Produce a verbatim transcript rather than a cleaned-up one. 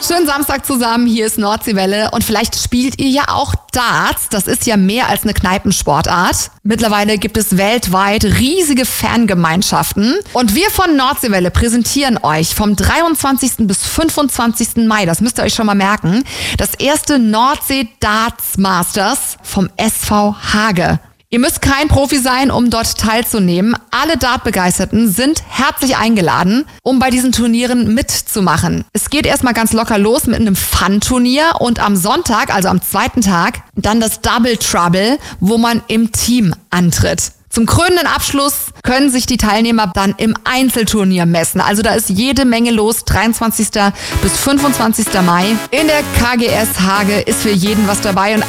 Schönen Samstag zusammen, hier ist Nordseewelle und vielleicht spielt ihr ja auch Darts. Das ist ja mehr als eine Kneipensportart. Mittlerweile gibt es weltweit riesige Fangemeinschaften und wir von Nordseewelle präsentieren euch vom dreiundzwanzigsten bis fünfundzwanzigsten Mai, das müsst ihr euch schon mal merken, das erste Nordsee Darts Masters vom S V Hage. Ihr müsst kein Profi sein, um dort teilzunehmen. Alle Dart-Begeisterten sind herzlich eingeladen, um bei diesen Turnieren mitzumachen. Es geht erstmal ganz locker los mit einem Fun-Turnier und am Sonntag, also am zweiten Tag, dann das Double Trouble, wo man im Team antritt. Zum krönenden Abschluss können sich die Teilnehmer dann im Einzelturnier messen. Also da ist jede Menge los. dreiundzwanzigsten bis fünfundzwanzigsten Mai. In der K G S Hage ist für jeden was dabei. Und